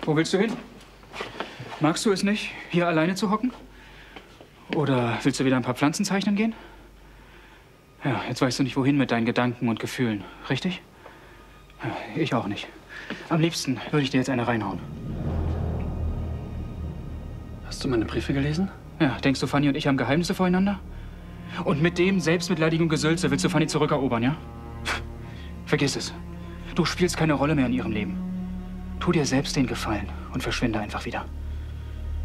Wo willst du hin? Magst du es nicht, hier alleine zu hocken? Oder willst du wieder ein paar Pflanzen zeichnen gehen? Ja, jetzt weißt du nicht, wohin mit deinen Gedanken und Gefühlen, richtig? Ja, ich auch nicht. Am liebsten würde ich dir jetzt eine reinhauen. Hast du meine Briefe gelesen? Ja, denkst du, Fanny und ich haben Geheimnisse voreinander? Und mit dem selbstmitleidigen Gesülze willst du Fanny zurückerobern, ja? Vergiss es. Du spielst keine Rolle mehr in ihrem Leben. Tu dir selbst den Gefallen und verschwinde einfach wieder.